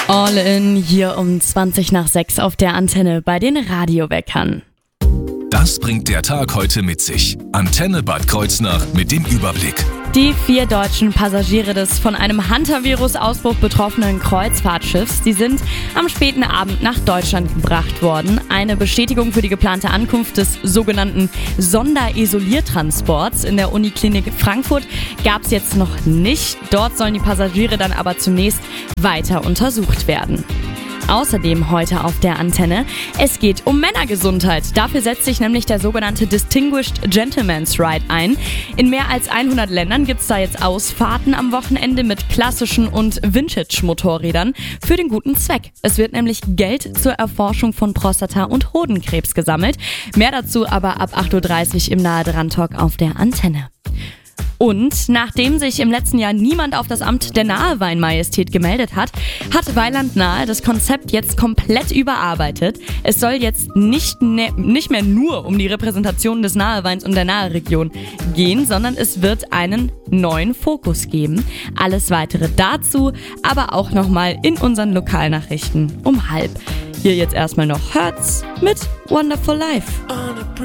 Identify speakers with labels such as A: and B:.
A: All in hier um 20 nach 6 auf der Antenne bei den Radioweckern.
B: Das bringt der Tag heute mit sich. Antenne Bad Kreuznach mit dem Überblick.
A: Die 4 deutschen Passagiere des von einem Hantavirus-Ausbruch betroffenen Kreuzfahrtschiffs, die sind am späten Abend nach Deutschland gebracht worden. Eine Bestätigung für die geplante Ankunft des sogenannten Sonderisoliertransports in der Uniklinik Frankfurt gab es jetzt noch nicht. Dort sollen die Passagiere dann aber zunächst weiter untersucht werden. Außerdem heute auf der Antenne, es geht um Männergesundheit. Dafür setzt sich nämlich der sogenannte Distinguished Gentleman's Ride ein. In mehr als 100 Ländern gibt es da jetzt Ausfahrten am Wochenende mit klassischen und Vintage-Motorrädern für den guten Zweck. Es wird nämlich Geld zur Erforschung von Prostata- und Hodenkrebs gesammelt. Mehr dazu aber ab 8.30 Uhr im Nahe-Dran-Talk auf der Antenne. Und nachdem sich im letzten Jahr niemand auf das Amt der Naheweinmajestät gemeldet hat, hat Weiland Nahe das Konzept jetzt komplett überarbeitet. Es soll jetzt nicht mehr nur um die Repräsentation des Naheweins und der Nahe-Region gehen, sondern es wird einen neuen Fokus geben. Alles Weitere dazu, aber auch nochmal in unseren Lokalnachrichten um 12:30. Hier jetzt erstmal noch Hertz mit Wonderful Life.